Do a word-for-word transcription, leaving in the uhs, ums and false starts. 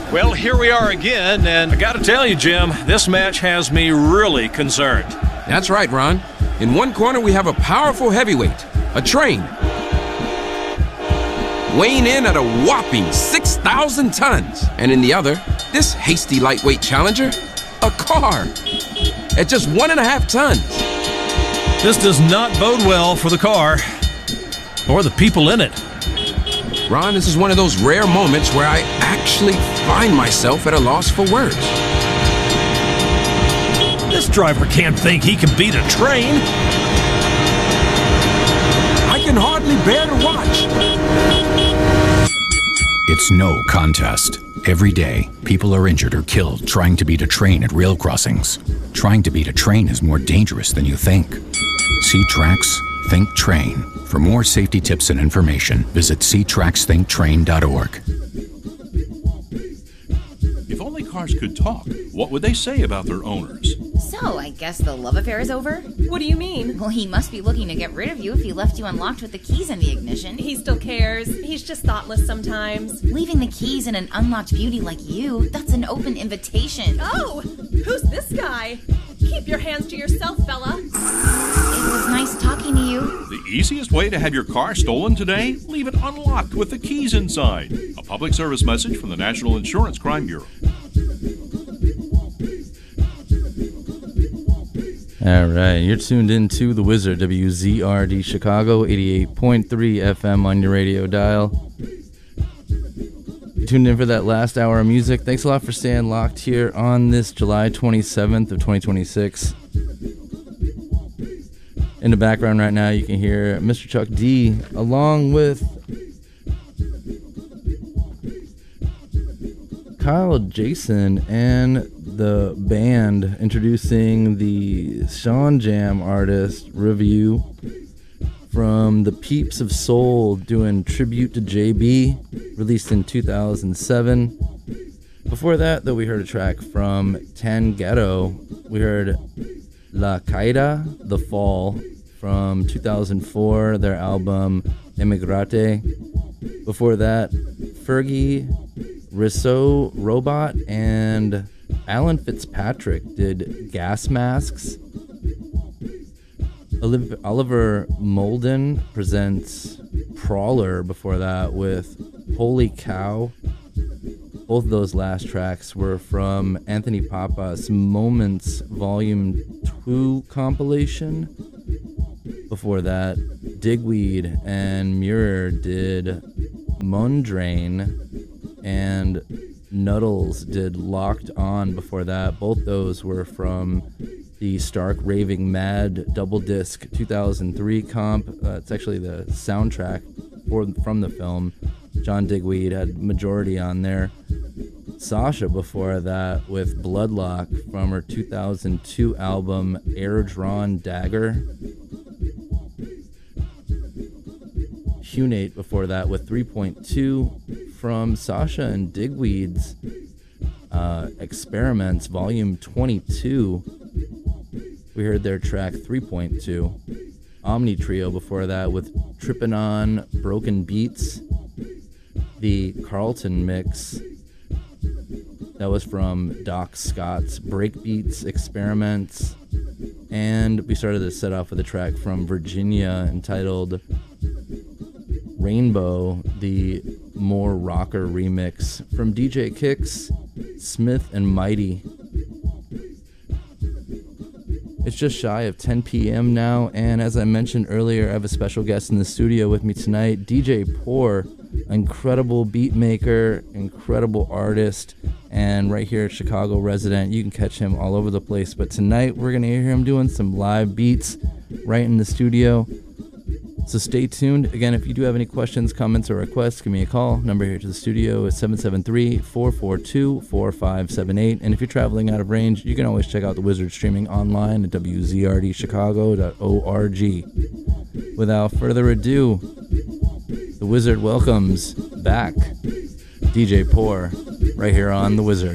Well, here we are again, and I gotta tell you, Jim, this match has me really concerned. That's right, Ron. In one corner, we have a powerful heavyweight, a train, weighing in at a whopping six thousand tons. And in the other, this hasty lightweight challenger, a car, at just one and a half tons. This does not bode well for the car, or the people in it. Ron, this is one of those rare moments where I actually find myself at a loss for words. This driver can't think he can beat a train. I can hardly bear to watch. It's no contest. Every day, people are injured or killed trying to beat a train at rail crossings. Trying to beat a train is more dangerous than you think. See Tracks, Think Train. For more safety tips and information, visit see tracks think train dot org. If only cars could talk, what would they say about their owners? So, I guess the love affair is over? What do you mean? Well, he must be looking to get rid of you if he left you unlocked with the keys in the ignition. He still cares. He's just thoughtless sometimes. Leaving the keys in an unlocked beauty like you, that's an open invitation. Oh, who's this guy? Keep your hands to yourself, fella. It was nice talking to you. The easiest way to have your car stolen today? Leave it unlocked with the keys inside. A public service message from the National Insurance Crime Bureau. All right, you're tuned in to The Wizard, W Z R D Chicago, eighty-eight point three F M on your radio dial. You tuned in for that last hour of music. Thanks a lot for staying locked here on this July twenty-seventh of twenty twenty-six. In the background right now, you can hear Mister Chuck D along with Kyle Jason and the band introducing the Sean Jam artist Review from the Peeps of Soul doing Tribute to J B, released in two thousand seven. Before that, though, we heard a track from Tanghetto. We heard La Caída, The Fall, from two thousand four, their album Emigrate. Before that, Fergie, Risso Robot, and Alan Fitzpatrick did Gas Masks. Oliv- Oliver Molden presents Prawler before that with Holy Cow. Both of those last tracks were from Anthony Papa's Moments Volume two compilation. Before that, Digweed and Muir did Mundrain, and Nuddles did Locked On before that. Both those were from the Stark Raving Mad double disc two thousand three comp. Uh, it's actually the soundtrack for, from the film. John Digweed had majority on there. Sasha before that with Bloodlock from her two thousand two album Air Drawn Dagger. Hunate before that with three point two from Sasha and Digweed's uh, Experiments Volume twenty-two. We heard their track three point two. Omni Trio before that with Trippin' On Broken Beats. The Carlton mix. That was from Doc Scott's Breakbeats Experiments. And we started to set off with a track from Virginia entitled Rainbow, the more rocker remix from D J Kicks, Smith and Mighty. It's just shy of ten p.m. now, and as I mentioned earlier, I have a special guest in the studio with me tonight, D J Poor, incredible beat maker, incredible artist, and right here at Chicago resident. You can catch him all over the place, but tonight we're going to hear him doing some live beats right in the studio. So stay tuned. Again, if you do have any questions, comments, or requests, give me a call. Number here to the studio is seven seven three, four four two, four five seven eight. And if you're traveling out of range, you can always check out The Wizard streaming online at w z r d chicago dot org. Without further ado, The Wizard welcomes back D J Poor right here on The Wizard.